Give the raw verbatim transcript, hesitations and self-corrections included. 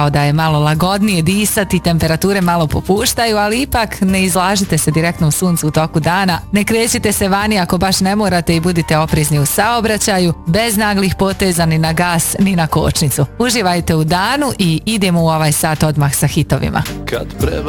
kao da je malo lagodnije disati, temperature malo popuštaju, ali ipak ne izlažite se direktno u suncu u toku dana, ne krećite se vani ako baš ne morate i budite oprezni u saobraćaju, bez naglih poteza ni na gas ni na kočnicu. Uživajte u danu i idemo u ovaj sat odmah sa hitovima.